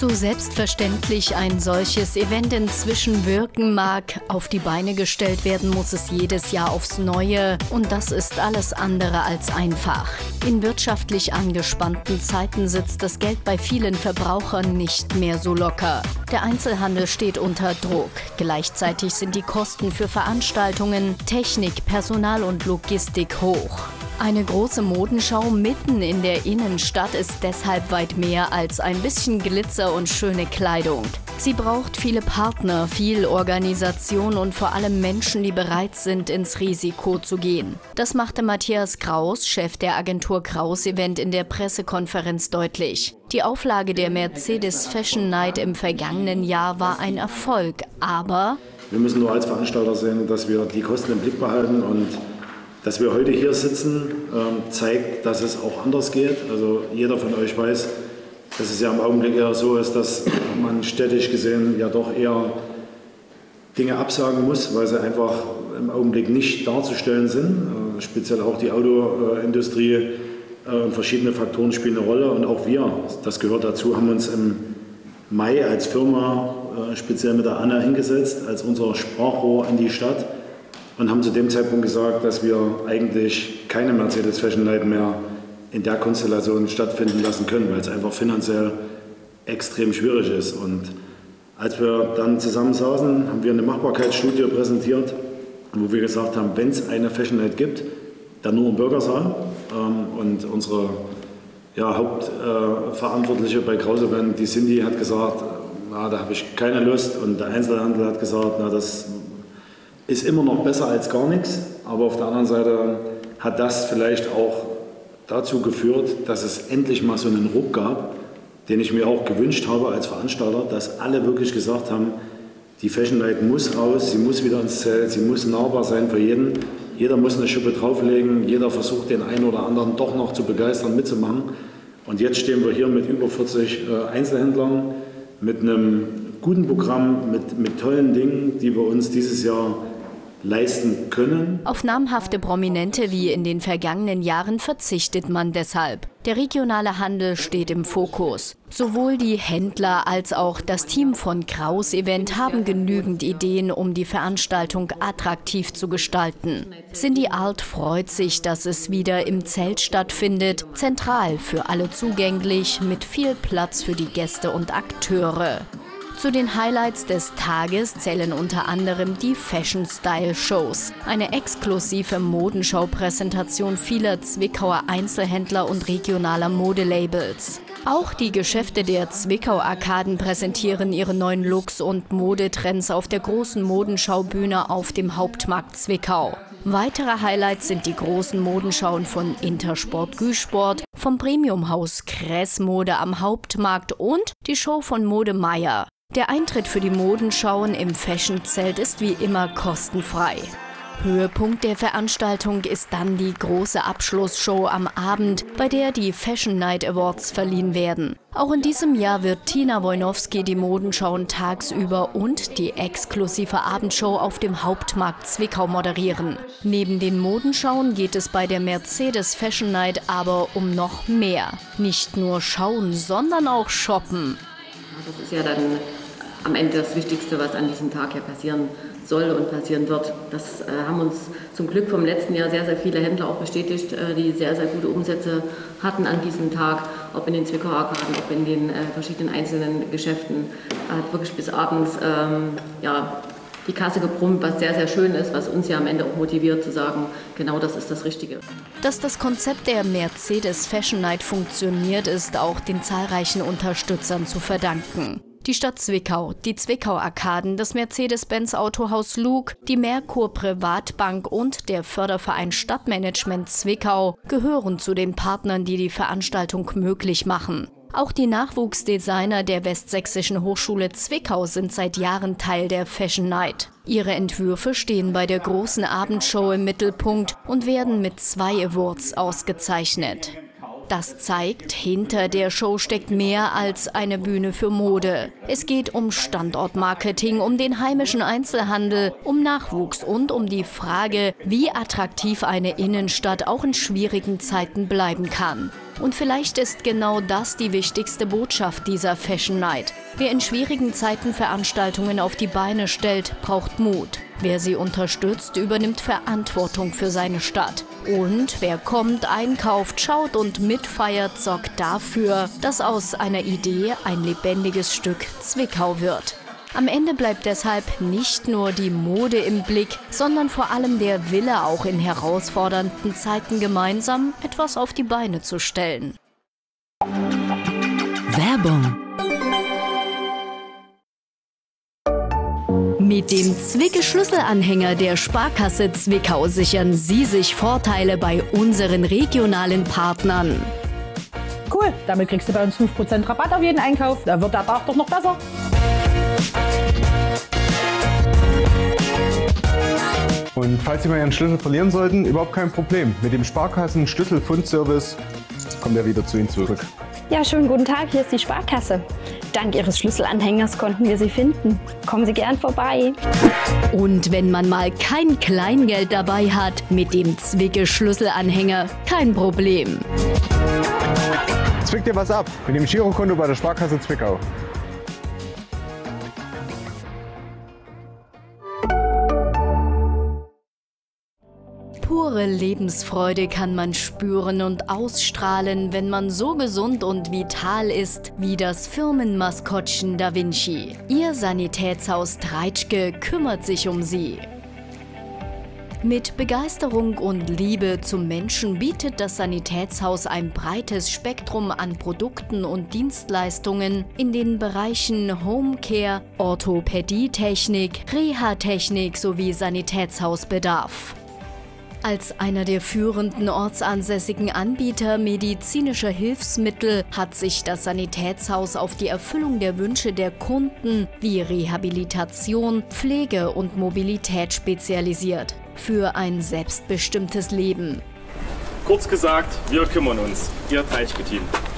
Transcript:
So selbstverständlich ein solches Event inzwischen wirken mag, auf die Beine gestellt werden muss es jedes Jahr aufs Neue und das ist alles andere als einfach. In wirtschaftlich angespannten Zeiten sitzt das Geld bei vielen Verbrauchern nicht mehr so locker. Der Einzelhandel steht unter Druck. Gleichzeitig sind die Kosten für Veranstaltungen, Technik, Personal und Logistik hoch. Eine große Modenschau mitten in der Innenstadt ist deshalb weit mehr als ein bisschen Glitzer und schöne Kleidung. Sie braucht viele Partner, viel Organisation und vor allem Menschen, die bereit sind, ins Risiko zu gehen. Das machte Matthias Kraus, Chef der Agentur Kraus Event, in der Pressekonferenz deutlich. Die Auflage der Mercedes Fashion Night im vergangenen Jahr war ein Erfolg, aber wir müssen nur als Veranstalter sehen, dass wir die Kosten im Blick behalten und dass wir heute hier sitzen, zeigt, dass es auch anders geht. Also jeder von euch weiß, dass es ja im Augenblick eher so ist, dass man städtisch gesehen ja doch eher Dinge absagen muss, weil sie einfach im Augenblick nicht darzustellen sind. Speziell auch die Autoindustrie und verschiedene Faktoren spielen eine Rolle. Und auch wir, das gehört dazu, haben uns im Mai als Firma speziell mit der Anna hingesetzt, als unser Sprachrohr an die Stadt. Und haben zu dem Zeitpunkt gesagt, dass wir eigentlich keine Mercedes Fashion Night mehr in der Konstellation stattfinden lassen können, weil es einfach finanziell extrem schwierig ist. Und als wir dann zusammensaßen, haben wir eine Machbarkeitsstudie präsentiert, wo wir gesagt haben, wenn es eine Fashion Night gibt, dann nur im Bürgersaal. Und unsere Hauptverantwortliche bei Kraus Event, die Cindy, hat gesagt, na, da habe ich keine Lust. Und der Einzelhandel hat gesagt, na, das ist immer noch besser als gar nichts, aber auf der anderen Seite hat das vielleicht auch dazu geführt, dass es endlich mal so einen Ruck gab, den ich mir auch gewünscht habe als Veranstalter, dass alle wirklich gesagt haben, die Fashion Night muss raus, sie muss wieder ins Zelt, sie muss nahbar sein für jeden. Jeder muss eine Schippe drauflegen, jeder versucht den einen oder anderen doch noch zu begeistern, mitzumachen. Und jetzt stehen wir hier mit über 40 Einzelhändlern, mit einem guten Programm, mit tollen Dingen, die wir uns dieses Jahr leisten können. Auf namhafte Prominente wie in den vergangenen Jahren verzichtet man deshalb. Der regionale Handel steht im Fokus. Sowohl die Händler als auch das Team von Kraus Event haben genügend Ideen, um die Veranstaltung attraktiv zu gestalten. Cindy Alt freut sich, dass es wieder im Zelt stattfindet, zentral für alle zugänglich, mit viel Platz für die Gäste und Akteure. Zu den Highlights des Tages zählen unter anderem die Fashion-Style-Shows, eine exklusive Modenschau-Präsentation vieler Zwickauer Einzelhändler und regionaler Modelabels. Auch die Geschäfte der Zwickau-Arkaden präsentieren ihre neuen Looks und Modetrends auf der großen Modenschaubühne auf dem Hauptmarkt Zwickau. Weitere Highlights sind die großen Modenschauen von Intersport Güsport, vom Premiumhaus Kress Mode am Hauptmarkt und die Show von Mode Meier. Der Eintritt für die Modenschauen im Fashion-Zelt ist wie immer kostenfrei. Höhepunkt der Veranstaltung ist dann die große Abschlussshow am Abend, bei der die Fashion Night Awards verliehen werden. Auch in diesem Jahr wird Tina Wojnowski die Modenschauen tagsüber und die exklusive Abendshow auf dem Hauptmarkt Zwickau moderieren. Neben den Modenschauen geht es bei der Mercedes Fashion Night aber um noch mehr. Nicht nur schauen, sondern auch shoppen. Das ist ja dann am Ende das Wichtigste, was an diesem Tag ja passieren soll und passieren wird. Das haben uns zum Glück vom letzten Jahr sehr, sehr viele Händler auch bestätigt, die sehr, sehr gute Umsätze hatten an diesem Tag, ob in den Zwickauer Arkaden, ob in den verschiedenen einzelnen Geschäften. Hat wirklich bis abends die Kasse gebrummt, was sehr, sehr schön ist, was uns ja am Ende auch motiviert zu sagen, genau das ist das Richtige. Dass das Konzept der Mercedes Fashion Night funktioniert, ist auch den zahlreichen Unterstützern zu verdanken. Die Stadt Zwickau, die Zwickau-Arkaden, das Mercedes-Benz-Autohaus Luug, die Merkur Privatbank und der Förderverein Stadtmanagement Zwickau gehören zu den Partnern, die die Veranstaltung möglich machen. Auch die Nachwuchsdesigner der Westsächsischen Hochschule Zwickau sind seit Jahren Teil der Fashion Night. Ihre Entwürfe stehen bei der großen Abendshow im Mittelpunkt und werden mit 2 Awards ausgezeichnet. Das zeigt, hinter der Show steckt mehr als eine Bühne für Mode. Es geht um Standortmarketing, um den heimischen Einzelhandel, um Nachwuchs und um die Frage, wie attraktiv eine Innenstadt auch in schwierigen Zeiten bleiben kann. Und vielleicht ist genau das die wichtigste Botschaft dieser Fashion Night. Wer in schwierigen Zeiten Veranstaltungen auf die Beine stellt, braucht Mut. Wer sie unterstützt, übernimmt Verantwortung für seine Stadt. Und wer kommt, einkauft, schaut und mitfeiert, sorgt dafür, dass aus einer Idee ein lebendiges Stück Zwickau wird. Am Ende bleibt deshalb nicht nur die Mode im Blick, sondern vor allem der Wille, auch in herausfordernden Zeiten gemeinsam etwas auf die Beine zu stellen. Werbung. Mit dem Zwicke-Schlüsselanhänger der Sparkasse Zwickau sichern Sie sich Vorteile bei unseren regionalen Partnern. Cool, damit kriegst du bei uns 5% Rabatt auf jeden Einkauf. Da wird der Tag doch noch besser. Und falls Sie mal Ihren Schlüssel verlieren sollten, überhaupt kein Problem. Mit dem Sparkassen-Schlüsselfundservice kommt er wieder zu Ihnen zurück. Ja, schönen guten Tag, hier ist die Sparkasse. Dank Ihres Schlüsselanhängers konnten wir Sie finden. Kommen Sie gern vorbei. Und wenn man mal kein Kleingeld dabei hat, mit dem Zwicke-Schlüsselanhänger kein Problem. Zwick dir was ab mit dem Girokonto bei der Sparkasse Zwickau. Pure Lebensfreude kann man spüren und ausstrahlen, wenn man so gesund und vital ist wie das Firmenmaskottchen Da Vinci. Ihr Sanitätshaus Treitschke kümmert sich um Sie. Mit Begeisterung und Liebe zum Menschen bietet das Sanitätshaus ein breites Spektrum an Produkten und Dienstleistungen in den Bereichen Homecare, Orthopädietechnik, Reha-Technik sowie Sanitätshausbedarf. Als einer der führenden ortsansässigen Anbieter medizinischer Hilfsmittel hat sich das Sanitätshaus auf die Erfüllung der Wünsche der Kunden wie Rehabilitation, Pflege und Mobilität spezialisiert. Für ein selbstbestimmtes Leben. Kurz gesagt, wir kümmern uns, Ihr Treitschke-Team.